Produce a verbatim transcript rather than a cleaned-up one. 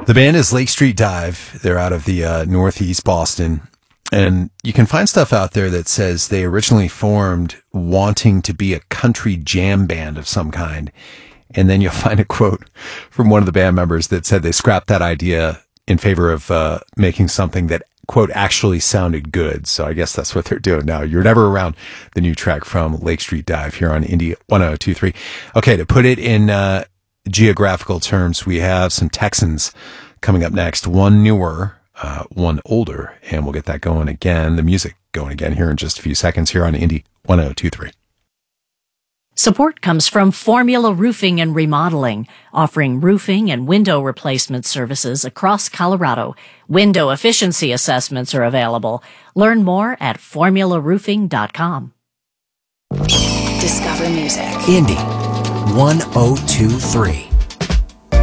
The band is Lake Street Dive. They're out of the uh, Northeast Boston. And you can find stuff out there that says they originally formed wanting to be a country jam band of some kind. And then you'll find a quote from one of the band members that said they scrapped that idea in favor of uh, making something that, quote, actually sounded good. So I guess that's what they're doing now. You're never around the new track from Lake Street Dive here on Indie one oh two three. Okay, to put it in uh, geographical terms, we have some Texans coming up next. One newer, uh, one older, and we'll get that going again, the music going again here in just a few seconds here on Indie one oh two three. Support comes from Formula Roofing and Remodeling, offering roofing and window replacement services across Colorado. Window efficiency assessments are available. Learn more at formula roofing dot com. Discover music. Indie one oh two three.